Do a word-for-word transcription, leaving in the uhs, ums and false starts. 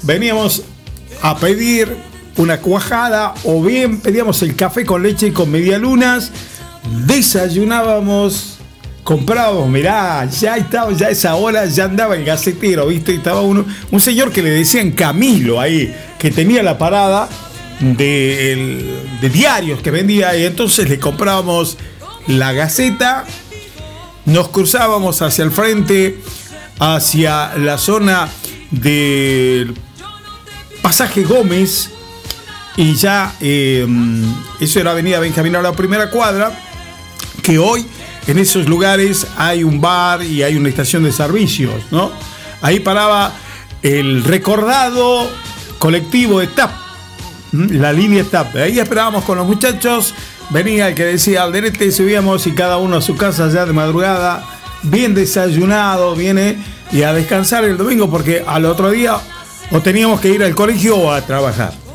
veníamos a pedir una cuajada o bien pedíamos el café con leche con medialunas, desayunábamos, comprábamos, mirá, ya estaba, ya a esa hora ya andaba el gacetero, ¿viste? Estaba uno, un señor que le decían Camilo ahí, que tenía la parada de, el, de diarios que vendía, y entonces le comprábamos la Gaceta, nos cruzábamos hacia el frente, hacia la zona del Pasaje Gómez, y ya eh, eso era Avenida Benjamín a la primera cuadra, que hoy en esos lugares hay un bar y hay una estación de servicios, ¿no? Ahí paraba el recordado colectivo E T A P, la línea E T A P. Ahí esperábamos con los muchachos, venía el que decía Alderete, subíamos y cada uno a su casa ya de madrugada, bien desayunado, viene y a descansar el domingo, porque al otro día o teníamos que ir al colegio o a trabajar.